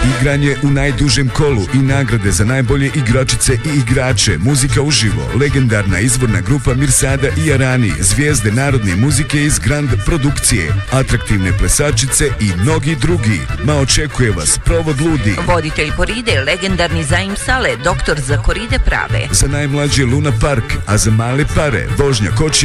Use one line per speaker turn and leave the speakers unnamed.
Igranje u najdužem kolu i nagrade za najbolje igračice i igrače, muzika uživo, legendarna izvorna grupa Mirsada i Arani, zvijezde narodne muzike iz Grand produkcije, atraktivne plesačice i mnogi drugi. Ma očekuje vas provod ludi.
Voditelj koride, legendarni Zaim Sale, doktor za koride prave.
Za najmlađe Luna Park, a za male pare vožnja kočija